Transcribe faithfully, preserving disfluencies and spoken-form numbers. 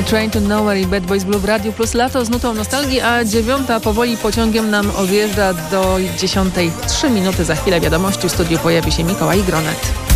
Train to Nowhere i Bad Boys Blue w Radiu Plus Lato z nutą nostalgii, a dziewiąta powoli pociągiem nam odjeżdża do dziesiątej. Trzy minuty za chwilę wiadomości. W studiu pojawi się Mikołaj Gronet.